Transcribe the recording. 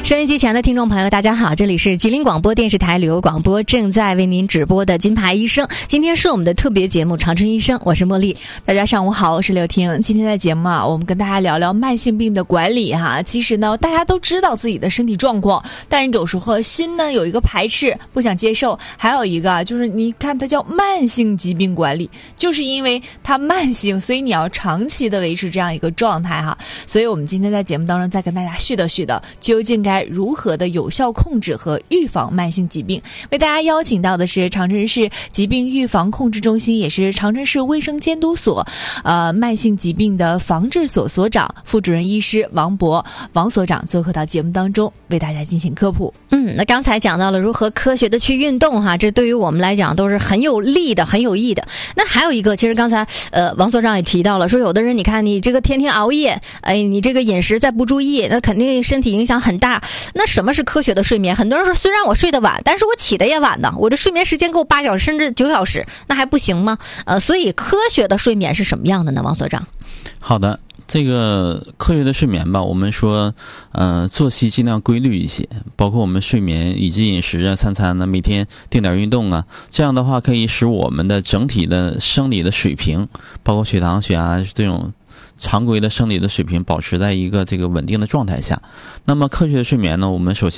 收音机前的听众朋友大家好，这里是吉林广播电视台旅游广播正在为您直播的金牌医生，今天是我们的特别节目长春医生，我是茉莉。 大家上午好，我是刘婷。今天在节目我们跟大家聊聊慢性病的管理其实呢大家都知道自己的身体状况，但是有时候心呢有一个排斥，不想接受，还有一个就是你看它叫慢性疾病管理，就是因为它慢性，所以你要长期的维持这样一个状态所以我们今天在节目当中再跟大家絮叨究竟该如何的有效控制和预防慢性疾病。为大家邀请到的是长春市疾病预防控制中心，也是长春市卫生监督所慢性疾病的防治所所长、副主任医师王博王所长做客到节目当中，为大家进行科普。 那刚才讲到了如何科学的去运动这对于我们来讲都是很有利的、很有益的。那还有一个，其实刚才王所长也提到了，说有的人你看你这个天天熬夜，你这个饮食再不注意，那肯定身体影响很大。那什么是科学的睡眠？很多人说虽然我睡得晚，但是我起得也晚的，我这睡眠时间够8小时甚至9小时，那还不行吗？所以科学的睡眠是什么样的呢？王所长。 好的，这个科学的睡眠吧，我们说作息尽量规律一些，包括我们睡眠以及饮食三餐每天定点运动这样的话可以使我们的整体的生理的水平，包括血糖、血压这种常规的生理的水平保持在一个这个稳定的状态下。那么科学的睡眠呢，我们首先